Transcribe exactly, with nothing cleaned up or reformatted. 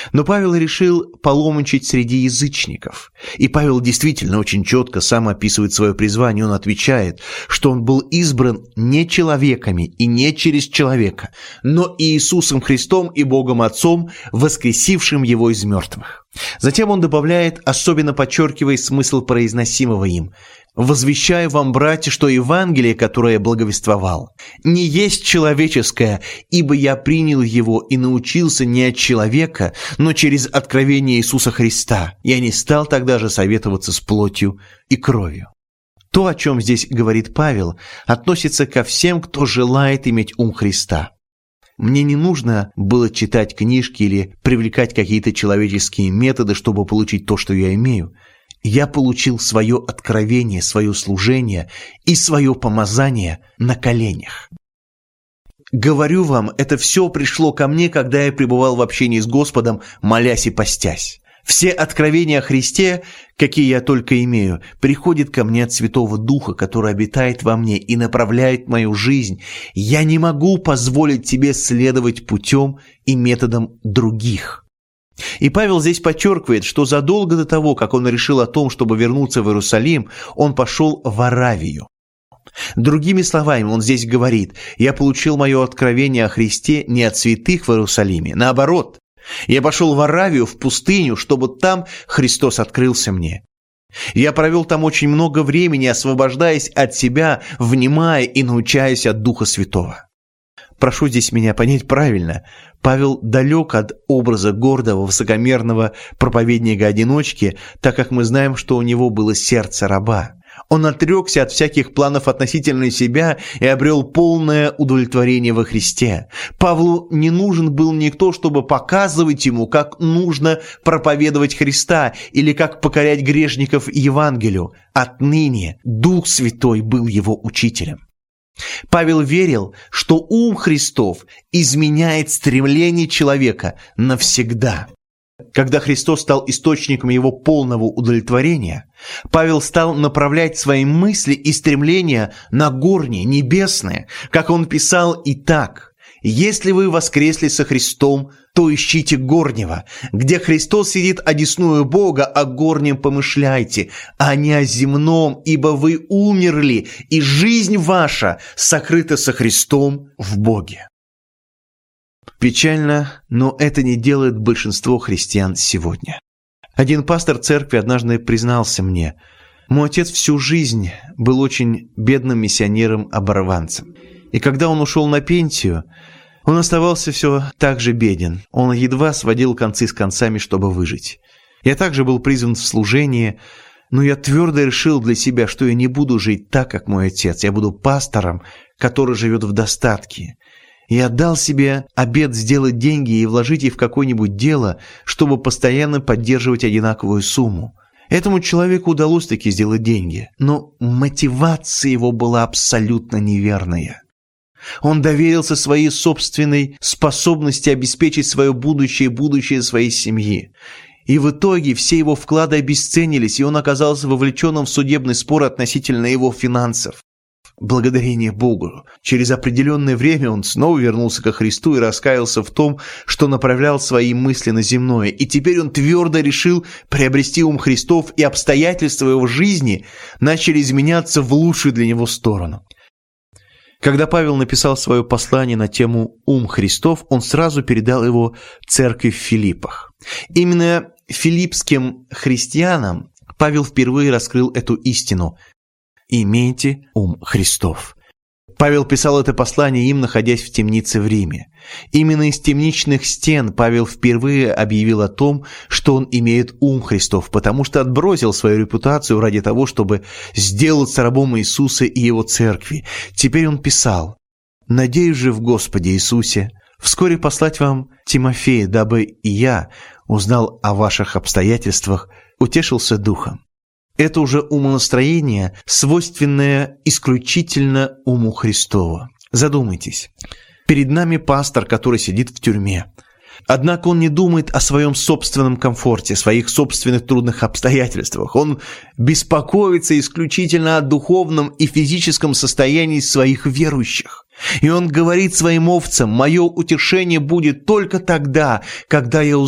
Но Павел решил паломничать среди язычников. И Павел действительно очень четко сам описывает свое призвание. Он отвечает, что он был избран не человеками и не через человека, но Иисусом Христом и Богом Отцом, воскресившим его из мертвых. Затем он добавляет, особенно подчеркивая смысл произносимого им: «Возвещаю вам, братья, что Евангелие, которое я благовествовал, не есть человеческое, ибо я принял его и научился не от человека, но через откровение Иисуса Христа. Я не стал тогда же советоваться с плотью и кровью». То, о чем здесь говорит Павел, относится ко всем, кто желает иметь ум Христа. Мне не нужно было читать книжки или привлекать какие-то человеческие методы, чтобы получить то, что я имею. Я получил свое откровение, свое служение и свое помазание на коленях. Говорю вам, это все пришло ко мне, когда я пребывал в общении с Господом, молясь и постясь. Все откровения о Христе, какие я только имею, приходят ко мне от Святого Духа, который обитает во мне и направляет мою жизнь. Я не могу позволить тебе следовать путем и методам других. И Павел здесь подчеркивает, что задолго до того, как он решил о том, чтобы вернуться в Иерусалим, он пошел в Аравию. Другими словами, он здесь говорит: «Я получил мое откровение о Христе не от святых в Иерусалиме, наоборот. Я пошел в Аравию, в пустыню, чтобы там Христос открылся мне. Я провел там очень много времени, освобождаясь от себя, внимая и научаясь от Духа Святого». Прошу здесь меня понять правильно. Павел далек от образа гордого, высокомерного проповедника-одиночки, так как мы знаем, что у него было сердце раба. Он отрекся от всяких планов относительно себя и обрел полное удовлетворение во Христе. Павлу не нужен был никто, чтобы показывать ему, как нужно проповедовать Христа или как покорять грешников Евангелию. Отныне Дух Святой был его учителем. Павел верил, что ум Христов изменяет стремление человека навсегда. Когда Христос стал источником его полного удовлетворения, Павел стал направлять свои мысли и стремления на горние, небесные, как он писал: «Итак, если вы воскресли со Христом, то ищите горнего, где Христос сидит одесную Бога, о горнем помышляйте, а не о земном, ибо вы умерли, и жизнь ваша сокрыта со Христом в Боге». Печально, но это не делает большинство христиан сегодня. Один пастор церкви однажды признался мне: «Мой отец всю жизнь был очень бедным миссионером-оборванцем. И когда он ушел на пенсию, он оставался все так же беден. Он едва сводил концы с концами, чтобы выжить. Я также был призван в служение, но я твердо решил для себя, что я не буду жить так, как мой отец. Я буду пастором, который живет в достатке. Я дал себе обет сделать деньги и вложить их в какое-нибудь дело, чтобы постоянно поддерживать одинаковую сумму». Этому человеку удалось таки сделать деньги, но мотивация его была абсолютно неверная. Он доверился своей собственной способности обеспечить свое будущее и будущее своей семьи. И в итоге все его вклады обесценились, и он оказался вовлеченным в судебный спор относительно его финансов. Благодарение Богу, через определенное время он снова вернулся ко Христу и раскаялся в том, что направлял свои мысли на земное. И теперь он твердо решил приобрести ум Христов, и обстоятельства его жизни начали изменяться в лучшую для него сторону. Когда Павел написал свое послание на тему «Ум Христов», он сразу передал его церкви в Филиппах. Именно филиппским христианам Павел впервые раскрыл эту истину: «Имейте ум Христов». Павел писал это послание им, находясь в темнице в Риме. Именно из темничных стен Павел впервые объявил о том, что он имеет ум Христов, потому что отбросил свою репутацию ради того, чтобы сделаться рабом Иисуса и его церкви. Теперь он писал: «Надеюсь же в Господе Иисусе вскоре послать вам Тимофея, дабы и я узнал о ваших обстоятельствах, утешился духом». Это уже умонастроение, свойственное исключительно уму Христову. Задумайтесь. Перед нами пастор, который сидит в тюрьме. Однако он не думает о своем собственном комфорте, своих собственных трудных обстоятельствах. Он беспокоится исключительно о духовном и физическом состоянии своих верующих. И он говорит своим овцам: «Мое утешение будет только тогда, когда я узнаю